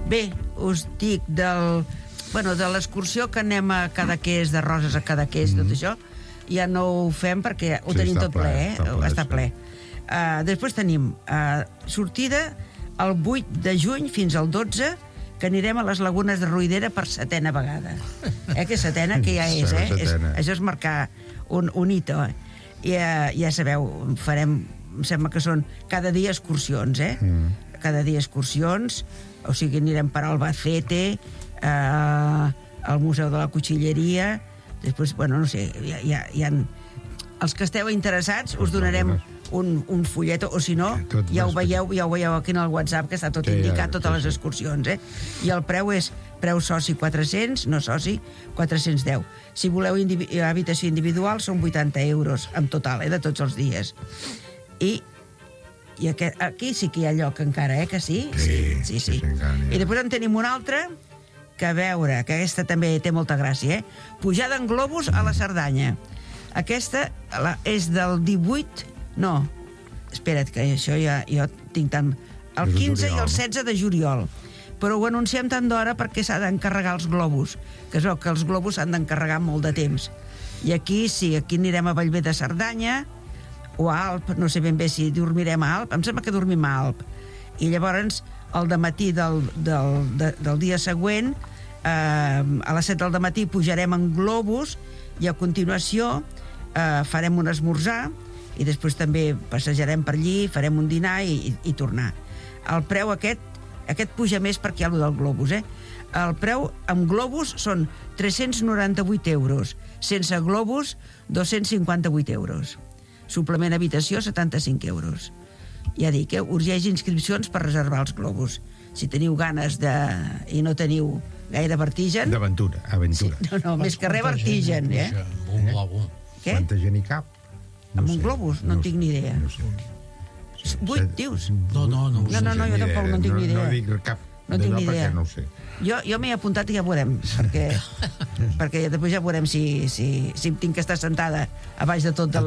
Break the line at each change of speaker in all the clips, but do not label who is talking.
Bé, us dic de l'excursió que anem a Cadaqués, de Roses a Cadaqués, tot això, ja no ho fem perquè ho tenim tot ple, està ple. Després tenim sortida el 8 de juny fins al 12, que anirem a les Lagunes de Ruidera per 7a vegada. Que setena, que ja és, Això és marcar un hito. Ja sabeu, farem, em sembla que són cada dia excursions, Cada dia excursions, o sigui, anirem per Albacete, al Museu de la Cuchilleria, després, bueno, no sé, hi ha... Els que esteu interessats us donarem un folleto, o si no, ja ho veieu aquí en el WhatsApp, que està tot indicat, totes les excursions, I el preu és preu soci 400, no soci 410. Si voleu habitació individual són 80 euros en total, de tots els dies. I aquí sí que hi ha lloc encara, que sí? Sí. I després en tenim una altra, que a veure, que aquesta també té molta gràcia, pujada en globus a la Cerdanya. Aquesta és del 18... No, espera't, que això ja jo tinc tant... El 15 i el 16 de juliol. Però ho anunciem tant d'hora perquè s'ha d'encarregar els globus, que es veu que els globus s'han d'encarregar molt de temps. I aquí sí, aquí anirem a Bellver de Cerdanya, o a Alp, no sé ben bé si dormirem a Alp, em sembla que dormim a Alp. I llavors, al dematí del dia següent, a les 7 del matí pujarem en globus i a continuació farem un esmorzar i després també passejarem per allí, farem un dinar i tornar. El preu aquest puja més perquè hi ha allò del globus, El preu amb globus són 398 euros, sense globus 258 euros. Suplement habitació 75 euros. Ja dic, urgeix inscripcions per reservar els globus. Si teniu ganes i no teniu gaire vertigen...
D'aventura.
Sí, no, més que res vertigen,
Un globo.
Què?
Quanta gent hi cap?
Amb un globus? No en tinc ni idea. 8, dius?
No,
jo tampoc no en tinc ni idea.
No dic cap.
No tinc ni idea.
No ho sé.
Jo m'he apuntat i ja veurem, perquè després ja veurem si tinc que estar sentada a baix de tot de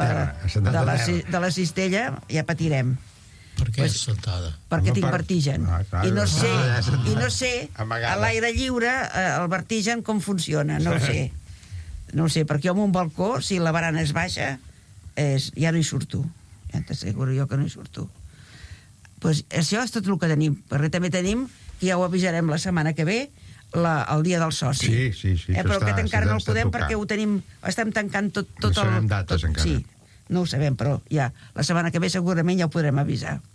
la cistella, ja patirem.
Per què és sentada?
Perquè tinc vertigen. I no sé a l'aire lliure el vertigen com funciona, no ho sé. No ho sé, perquè jo amb un balcó, si la barana és baixa, ja no hi surto. Ja t'asseguro jo que no hi surto. Doncs això és tot el que tenim. Perquè també tenim, que ja ho avisarem la setmana que ve, el dia del soci.
Sí.
Però aquest encara no el podem perquè ho tenim... Estem tancant tot el...
No sabem dates encara.
Sí, no ho sabem, però ja la setmana que ve segurament ja ho podrem avisar.